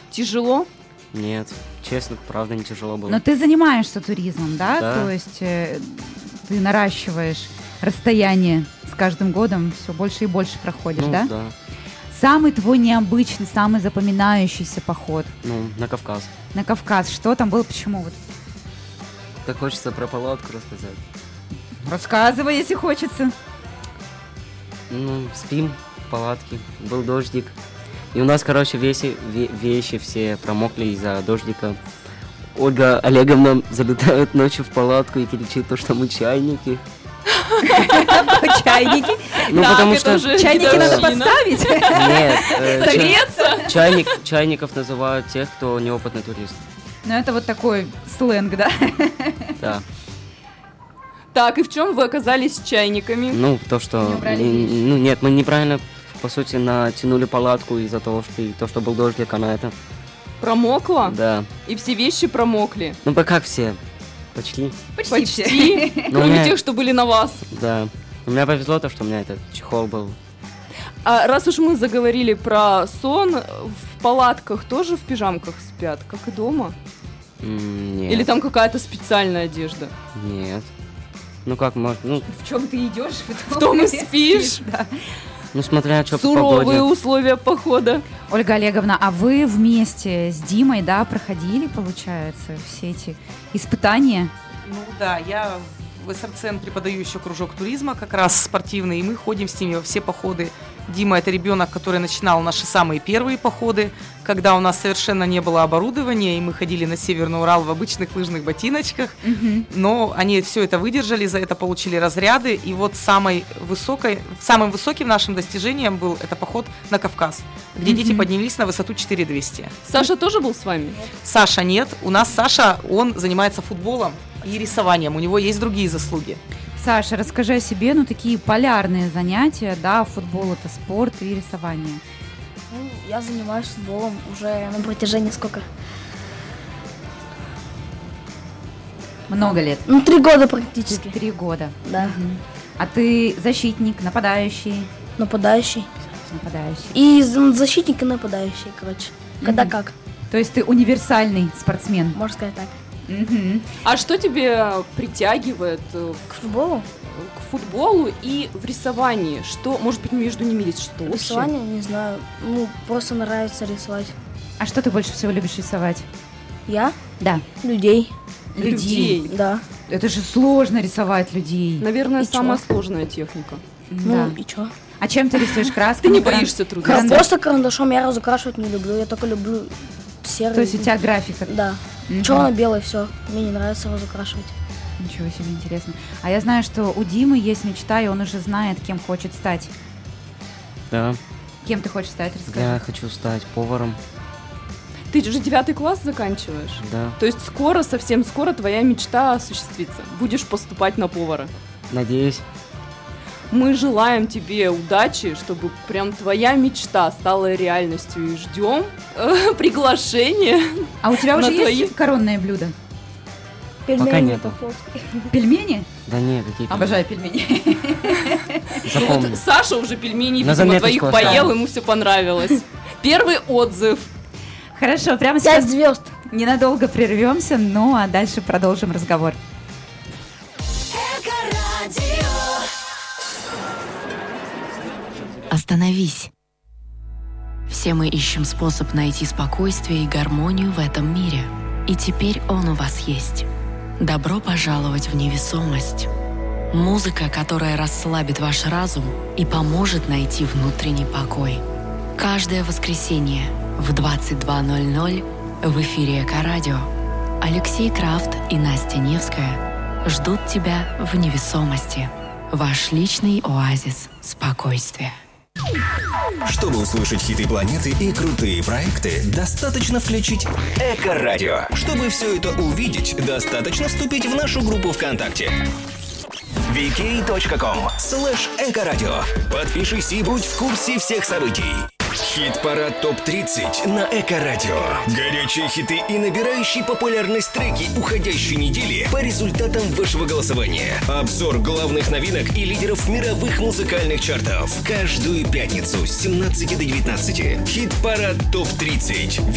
Тяжело? Нет, честно, правда, не тяжело было. Но ты занимаешься туризмом, да? Да. То есть ты наращиваешь расстояние с каждым годом, все больше и больше проходишь, Ну, да? да. Самый твой необычный, самый запоминающийся поход Ну, на Кавказ. на Кавказ. Что там было, почему? Вот Так хочется про палатку рассказать. рассказывай, если хочется. Ну, спим в палатке, был дождик. И у нас, короче, вещи все промокли из-за дождика. Ольга Олеговна залетает ночью в палатку и кричит, что мы чайники. Чайники. Ну, Так, потому это что... уже Чайники надо дедовщина. подставить. Нет, Согреться? чайников называют тех, кто неопытный турист. Ну, это вот такой сленг, да? Да. Так, и в чем вы оказались с чайниками? Ну, то, что... Не убрали Ну, нет, мы неправильно, по сути, натянули палатку из-за того, что был дождик, она это... Промокла? Да. И все вещи промокли? Ну, как все. Почти. Почти все. Почти? Ну, у Кроме меня- тех, что были на вас. Да. У меня повезло то, что у меня этот чехол был. А раз уж мы заговорили про сон, в палатках тоже в пижамках спят, как и дома? Нет. Или там какая-то специальная одежда? Нет. Ну, как можно... Ну, В чем ты идешь? В том и спишь. Да. ну смотря что по Суровые погоде. условия похода. Ольга Олеговна, а вы вместе с Димой, да, проходили, получается, все эти испытания? Ну да, я в СРЦН преподаю еще кружок туризма, как раз спортивный, и мы ходим с ними во все походы. Дима – это ребенок, который начинал наши самые первые походы, когда у нас совершенно не было оборудования, и мы ходили на Северный Урал в обычных лыжных ботиночках, но они все это выдержали, за это получили разряды, и вот самым высоким нашим достижением был это поход на Кавказ, где дети поднялись на высоту 4200. Саша тоже был с вами? Саша нет, у нас Саша, он занимается футболом и рисованием, у него есть другие заслуги. Саша, расскажи о себе, ну, такие полярные занятия, да, футбол – это спорт и рисование. Ну, я занимаюсь футболом уже на протяжении сколько? Много лет? Ну, 3 года практически. 3 года. Да. А ты защитник, нападающий? Нападающий. Нападающий. И защитник и нападающий, короче. Когда как, То есть ты универсальный спортсмен? можно сказать так. Мгм. А что тебе притягивает К футболу? к футболу и в рисовании? Что, может быть, между ними есть что общее? Рисование, не знаю. Ну, просто нравится рисовать. А что ты больше всего любишь рисовать? Я? Да. Людей. Людей. Да. Это же сложно рисовать людей. Наверное, И самая чё? сложная техника. Да. Ну, и чё? А чем ты рисуешь красками? Ты не боишься трудностей? Просто карандашом я разукрашивать не люблю. Я только люблю серый. То есть у тебя графика? Да. Мгм. Черно-белый, все. Мне не нравится разукрашивать. Ничего себе, интересно. А я знаю, что у Димы есть мечта, и он уже знает, кем хочет стать. Да. Кем ты хочешь стать, расскажи. Я хочу стать поваром. Ты же 9 класс заканчиваешь? Да. То есть скоро, совсем скоро твоя мечта осуществится. Будешь поступать на повара. Надеюсь. Мы желаем тебе удачи, чтобы прям твоя мечта стала реальностью. И ждем приглашения. А у тебя На уже есть твои- коронное блюдо? Пока нету. Пельмени? Да нет, какие Обожаю пельмени. Запомни. Вот Саша уже пельменей, На видимо, заметочку твоих поел, оставим. ему все понравилось. Первый отзыв. Хорошо, прямо 5 сейчас звезд. ненадолго прервемся, ну а дальше продолжим разговор. Остановись. Все мы ищем способ найти спокойствие и гармонию в этом мире. И теперь он у вас есть. Добро пожаловать в невесомость. Музыка, которая расслабит ваш разум и поможет найти внутренний покой. Каждое воскресенье в 22:00 в эфире Эко-радио Алексей Крафт и Настя Невская ждут тебя в невесомости. Ваш личный оазис спокойствия. Чтобы услышать хиты планеты и крутые проекты, достаточно включить Эко-радио. Чтобы все это увидеть, достаточно вступить в нашу группу ВКонтакте. vk.com/экорадио. Подпишись и будь в курсе всех событий. Хит-парад ТОП-30 на Эко-радио. Горячие хиты и набирающие популярность треки уходящей недели по результатам вашего голосования. Обзор главных новинок и лидеров мировых музыкальных чартов. Каждую пятницу с 17 до 19. Хит-парад ТОП-30.